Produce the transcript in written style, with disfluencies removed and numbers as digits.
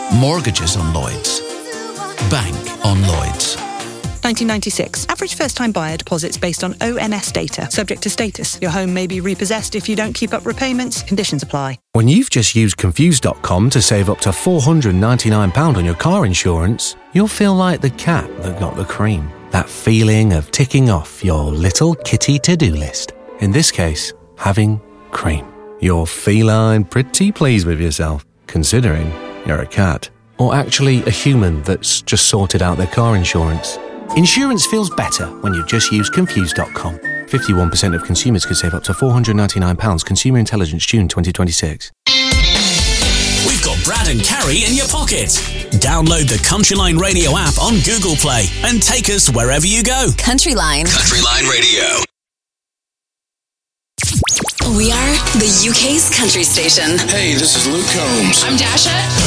Mortgages on Lloyds. Bank on Lloyds. 1996. Average first-time buyer deposits based on ONS data. Subject to status. Your home may be repossessed if you don't keep up repayments. Conditions apply. When you've just used Confused.com to save up to £499 on your car insurance, you'll feel like the cat that got the cream. That feeling of ticking off your little kitty to-do list. In this case, having cream. You're feline pretty pleased with yourself, considering you're a cat. Or actually a human that's just sorted out their car insurance. Insurance feels better when you just use Confused.com. 51% of consumers could save up to £499. Consumer Intelligence, June 2026. We've got Brad and Carrie in your pocket. Download the Countryline Radio app on Google Play and take us wherever you go. Countryline. Countryline Radio. We are the UK's country station. Hey, this is Luke Combs. I'm Dasha.